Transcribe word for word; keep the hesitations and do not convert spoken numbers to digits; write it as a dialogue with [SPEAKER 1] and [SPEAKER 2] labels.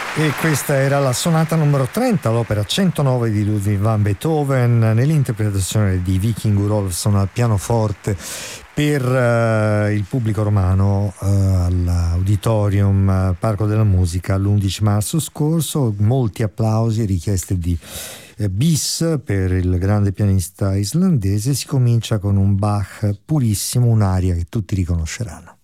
[SPEAKER 1] E questa era la sonata numero trenta, l'opera centonove di Ludwig van Beethoven, nell'interpretazione di Viking Olofsson al pianoforte per uh, il pubblico romano uh, all'Auditorium uh, Parco della Musica l'undici marzo scorso. Molti applausi, richieste di uh, bis per il grande pianista islandese. Si comincia con un Bach purissimo, un'aria che tutti riconosceranno.